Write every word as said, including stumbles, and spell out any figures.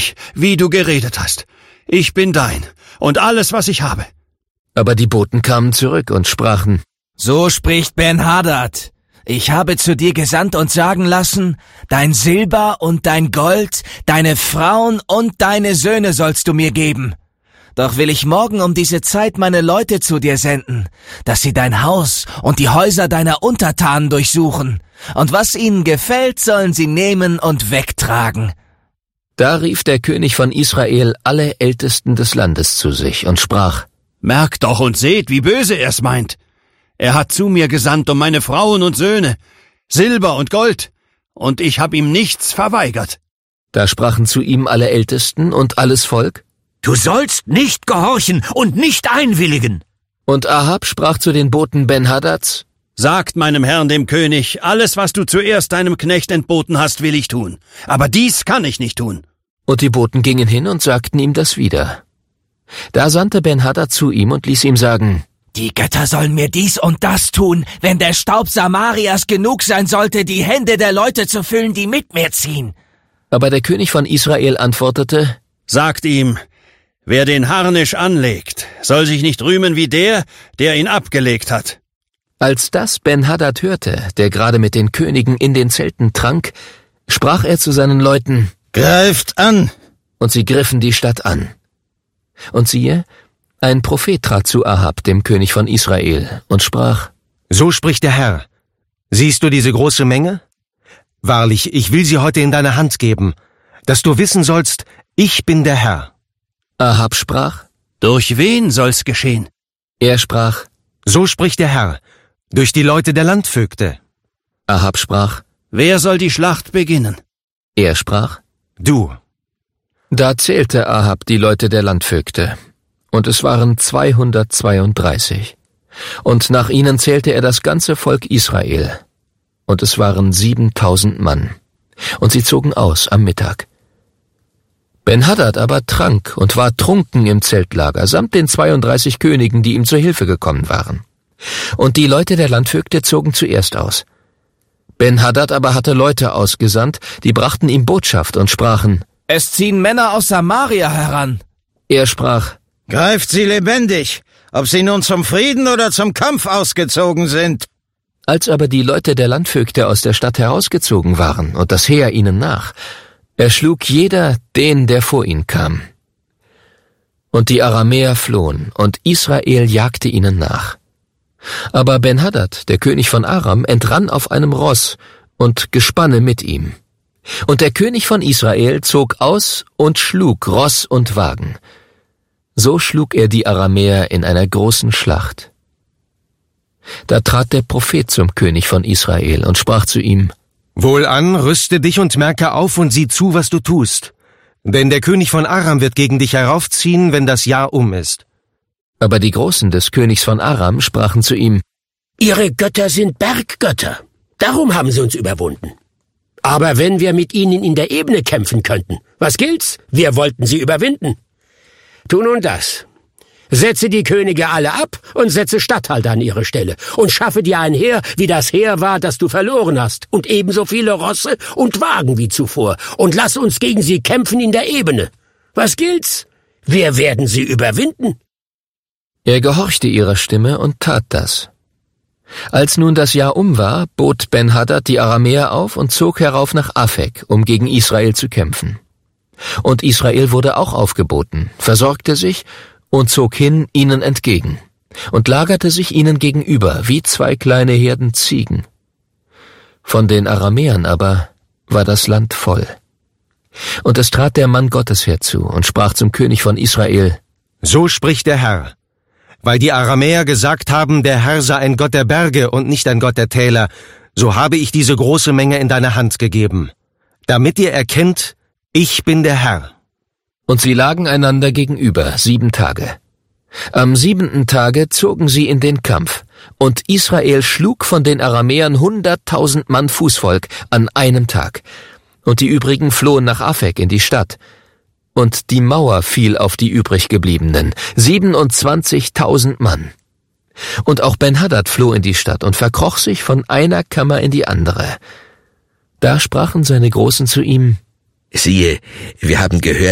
König, wie du geredet hast. Ich bin dein und alles, was ich habe. Aber die Boten kamen zurück und sprachen: So spricht Ben-Hadad. Ich habe zu dir gesandt und sagen lassen, dein Silber und dein Gold, deine Frauen und deine Söhne sollst du mir geben. Doch will ich morgen um diese Zeit meine Leute zu dir senden, dass sie dein Haus und die Häuser deiner Untertanen durchsuchen. Und was ihnen gefällt, sollen sie nehmen und wegtragen. Da rief der König von Israel alle Ältesten des Landes zu sich und sprach: Merkt doch und seht, wie böse er's meint. Er hat zu mir gesandt um meine Frauen und Söhne, Silber und Gold, und ich hab ihm nichts verweigert. Da sprachen zu ihm alle Ältesten und alles Volk: Du sollst nicht gehorchen und nicht einwilligen. Und Ahab sprach zu den Boten Ben-Hadads: Sagt meinem Herrn, dem König, alles, was du zuerst deinem Knecht entboten hast, will ich tun. Aber dies kann ich nicht tun. Und die Boten gingen hin und sagten ihm das wieder. Da sandte Ben-Hadad zu ihm und ließ ihm sagen: Die Götter sollen mir dies und das tun, wenn der Staub Samarias genug sein sollte, die Hände der Leute zu füllen, die mit mir ziehen. Aber der König von Israel antwortete: Sagt ihm, wer den Harnisch anlegt, soll sich nicht rühmen wie der, der ihn abgelegt hat. Als das Ben-Hadad hörte, der gerade mit den Königen in den Zelten trank, sprach er zu seinen Leuten: Greift an! Und sie griffen die Stadt an. Und siehe, ein Prophet trat zu Ahab, dem König von Israel, und sprach: So spricht der Herr. Siehst du diese große Menge? Wahrlich, ich will sie heute in deine Hand geben, dass du wissen sollst, ich bin der Herr. Ahab sprach: Durch wen soll's geschehen? Er sprach: So spricht der Herr, durch die Leute der Landvögte. Ahab sprach: Wer soll die Schlacht beginnen? Er sprach: Du. Da zählte Ahab die Leute der Landvögte, und es waren zweihundertzweiunddreißig. Und nach ihnen zählte er das ganze Volk Israel, und es waren siebentausend Mann. Und sie zogen aus am Mittag. Ben-Hadad aber trank und war trunken im Zeltlager, samt den zweiunddreißig Königen, die ihm zur Hilfe gekommen waren. Und die Leute der Landvögte zogen zuerst aus. Ben-Hadad aber hatte Leute ausgesandt, die brachten ihm Botschaft und sprachen: Es ziehen Männer aus Samaria heran. Er sprach: Greift sie lebendig, ob sie nun zum Frieden oder zum Kampf ausgezogen sind. Als aber die Leute der Landvögte aus der Stadt herausgezogen waren und das Heer ihnen nach, erschlug jeder den, der vor ihn kam. Und die Aramäer flohen, und Israel jagte ihnen nach. Aber Ben-Hadad, der König von Aram, entrann auf einem Ross und Gespanne mit ihm. Und der König von Israel zog aus und schlug Ross und Wagen. So schlug er die Aramäer in einer großen Schlacht. Da trat der Prophet zum König von Israel und sprach zu ihm: Wohlan, rüste dich und merke auf und sieh zu, was du tust. Denn der König von Aram wird gegen dich heraufziehen, wenn das Jahr um ist. Aber die Großen des Königs von Aram sprachen zu ihm: Ihre Götter sind Berggötter. Darum haben sie uns überwunden. Aber wenn wir mit ihnen in der Ebene kämpfen könnten, was gilt's? Wir wollten sie überwinden. Tu nun das. Setze die Könige alle ab und setze Statthalter an ihre Stelle und schaffe dir ein Heer, wie das Heer war, das du verloren hast, und ebenso viele Rosse und Wagen wie zuvor, und lass uns gegen sie kämpfen in der Ebene. Was gilt's? Wir werden sie überwinden. Er gehorchte ihrer Stimme und tat das. Als nun das Jahr um war, bot Ben-Hadad die Aramäer auf und zog herauf nach Afek, um gegen Israel zu kämpfen. Und Israel wurde auch aufgeboten, versorgte sich und zog hin ihnen entgegen und lagerte sich ihnen gegenüber wie zwei kleine Herden Ziegen. Von den Aramäern aber war das Land voll. Und es trat der Mann Gottes herzu und sprach zum König von Israel: So spricht der Herr. Weil die Aramäer gesagt haben, der Herr sei ein Gott der Berge und nicht ein Gott der Täler, so habe ich diese große Menge in deine Hand gegeben, damit ihr erkennt, ich bin der Herr. Und sie lagen einander gegenüber sieben Tage. Am siebenten Tage zogen sie in den Kampf, und Israel schlug von den Aramäern hunderttausend Mann Fußvolk an einem Tag, und die übrigen flohen nach Afek in die Stadt. Und die Mauer fiel auf die übriggebliebenen, siebenundzwanzigtausend Mann. Und auch Ben-Hadad floh in die Stadt und verkroch sich von einer Kammer in die andere. Da sprachen seine Großen zu ihm: Siehe, wir haben gehört,